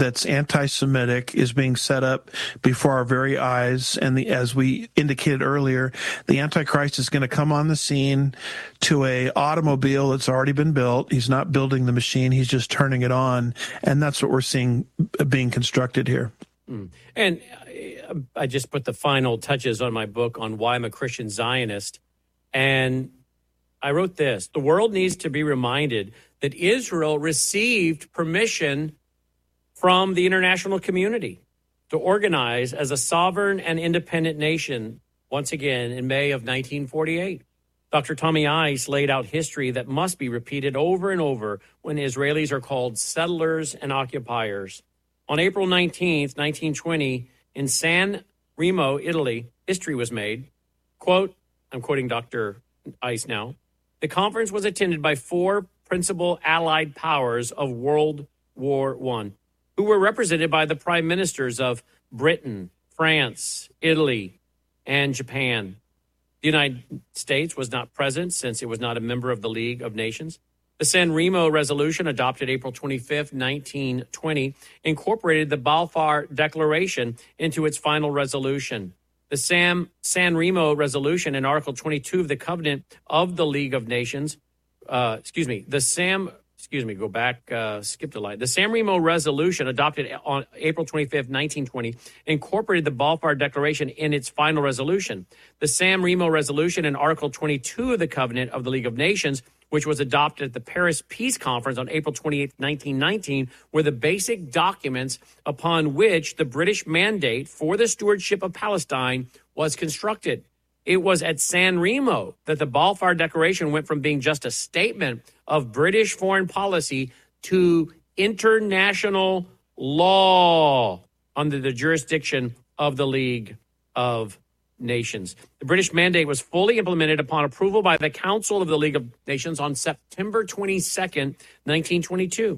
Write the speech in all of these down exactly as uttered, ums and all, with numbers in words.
that's anti-Semitic is being set up before our very eyes. And the, as we indicated earlier, the Antichrist is going to come on the scene to a automobile that's already been built. He's not building the machine. He's just turning it on. And that's what we're seeing being constructed here. Mm. And I just put the final touches on my book on why I'm a Christian Zionist. And I wrote this: the world needs to be reminded that Israel received permission from the international community to organize as a sovereign and independent nation once again in May of nineteen forty-eight. Doctor Tommy Ice laid out history that must be repeated over and over when Israelis are called settlers and occupiers. On April nineteenth, nineteen twenty, in San Remo, Italy, history was made. Quote, I'm quoting Doctor Ice now, the conference was attended by four principal allied powers of World War One, who were represented by the prime ministers of Britain, France, Italy, and Japan. The United States was not present since it was not a member of the League of Nations. The San Remo Resolution, adopted April twenty-fifth, nineteen twenty, incorporated the Balfour Declaration into its final resolution. The San, San Remo Resolution in Article twenty-two of the Covenant of the League of Nations, uh, excuse me, the Sam, excuse me, go back, uh, skipped a line. The San Remo Resolution, adopted on April twenty-fifth, nineteen twenty, incorporated the Balfour Declaration in its final resolution. The San Remo Resolution in Article twenty-two of the Covenant of the League of Nations, which was adopted at the Paris Peace Conference on April twenty-eighth, nineteen nineteen, were the basic documents upon which the British mandate for the stewardship of Palestine was constructed. It was at San Remo that the Balfour Declaration went from being just a statement of British foreign policy to international law under the jurisdiction of the League of Nations. The British mandate was fully implemented upon approval by the Council of the League of Nations on September twenty-second, nineteen twenty-two.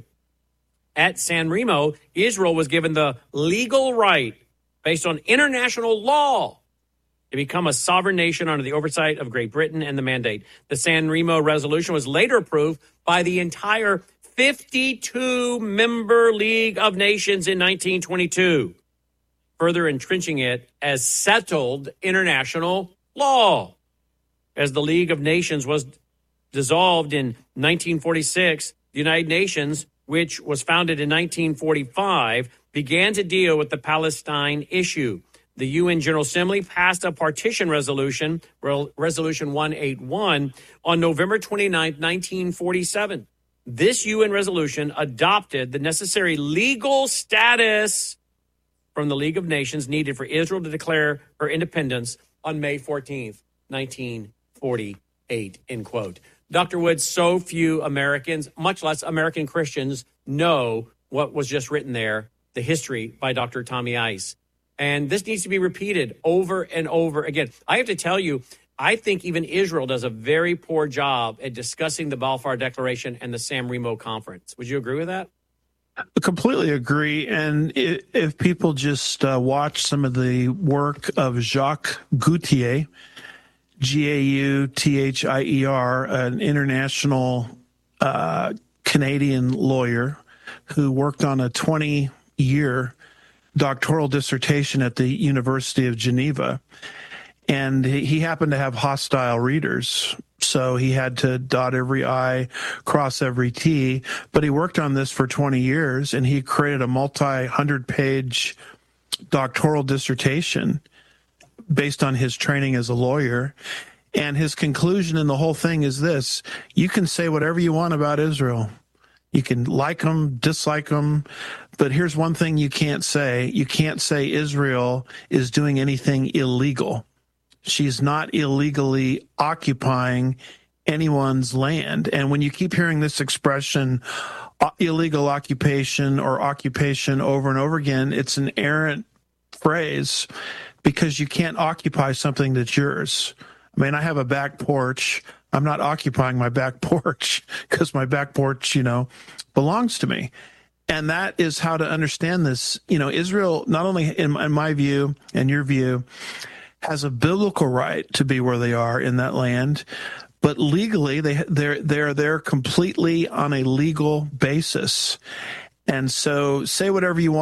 At San Remo, Israel was given the legal right, based on international law, to become a sovereign nation under the oversight of Great Britain and the mandate. The San Remo Resolution was later approved by the entire fifty-two member League of Nations in nineteen twenty-two. Further entrenching it as settled international law. As the League of Nations was dissolved in nineteen forty-six, the United Nations, which was founded in nineteen forty-five, began to deal with the Palestine issue. The U N General Assembly passed a partition resolution, Resolution one eighty-one, on November twenty-ninth, nineteen forty-seven. This U N resolution adopted the necessary legal status from the League of Nations needed for Israel to declare her independence on May fourteenth, nineteen forty-eight, end quote. Doctor Woods, so few Americans, much less American Christians, know what was just written there, the history by Doctor Tommy Ice. And this needs to be repeated over and over again. I have to tell you, I think even Israel does a very poor job at discussing the Balfour Declaration and the San Remo Conference. Would you agree with that? I completely agree. And if people just uh, watch some of the work of Jacques Gauthier, G A U T H I E R, an international uh, Canadian lawyer who worked on a twenty-year doctoral dissertation at the University of Geneva. And he happened to have hostile readers, so he had to dot every I, cross every T. But he worked on this for twenty years, and he created a multi-hundred page doctoral dissertation based on his training as a lawyer. And his conclusion in the whole thing is this: you can say whatever you want about Israel. You can like them, dislike them, but here's one thing you can't say. You can't say Israel is doing anything illegal. She's not illegally occupying anyone's land. And when you keep hearing this expression, uh, illegal occupation or occupation over and over again, it's an errant phrase because you can't occupy something that's yours. I mean, I have a back porch. I'm not occupying my back porch because my back porch, you know, belongs to me. And that is how to understand this. You know, Israel, not only in, in my view and your view, has a biblical right to be where they are in that land, but legally they they're they're there completely on a legal basis. And so say whatever you want